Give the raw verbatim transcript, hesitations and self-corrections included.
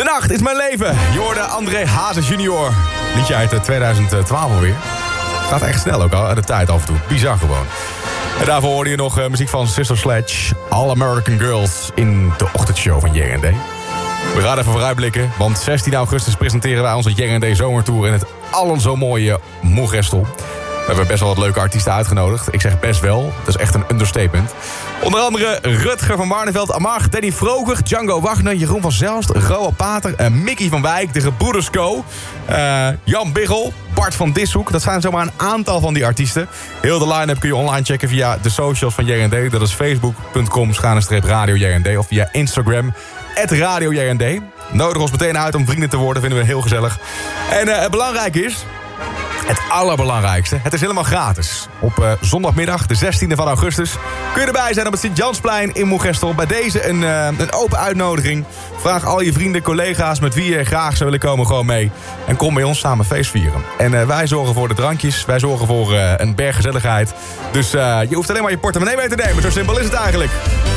nacht is mijn leven. Je hoorde André Hazes junior. Liedje uit tweeduizend twaalf alweer. Gaat echt snel ook al, de tijd af en toe. Bizar gewoon. En daarvoor hoorde je nog uh, muziek van Sister Sledge. All American Girls in de ochtendshow van J R en D. We gaan even vooruitblikken, want zestien augustus presenteren wij onze J R en D zomertour in het allen zo mooie Moergestel. We hebben best wel wat leuke artiesten uitgenodigd. Ik zeg best wel, dat is echt een understatement. Onder andere Rutger van Barneveld, Amar, Danny Vroger, Django Wagner, Jeroen van Zelst, Roald Pater, uh, Mickey van Wijk, de Gebroeders Co, uh, Jan Biggel, Bart van Dishoek. Dat zijn zomaar een aantal van die artiesten. Heel de line-up kun je online checken via de socials van J R en D. Dat is facebook punt com schuine radio J R en D of via Instagram, at radio J R en D. Nodig ons meteen uit om vrienden te worden, vinden we heel gezellig. En uh, het belangrijke is, het allerbelangrijkste, het is helemaal gratis. Op uh, zondagmiddag, de zestiende van augustus, kun je erbij zijn op het Sint-Jansplein in Moergestel. Bij deze een, uh, een open uitnodiging. Vraag al je vrienden, collega's met wie je graag zou willen komen gewoon mee. En kom bij ons samen feest vieren. En uh, wij zorgen voor de drankjes, wij zorgen voor uh, een berg gezelligheid. Dus uh, je hoeft alleen maar je portemonnee mee te nemen. Zo simpel is het eigenlijk.